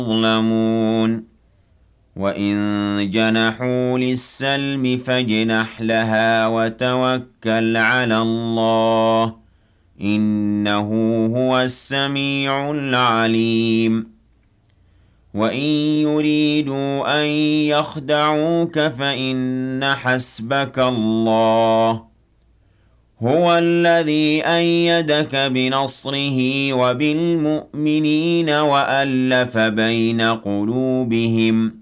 يظلمون وإن جنحوا للسلم فاجنح لها وتوكل على الله إنه هو السميع العليم وإن يريدوا أن يخدعوك فإن حسبك الله هو الذي أيدك بنصره وبالمؤمنين وألف بين قلوبهم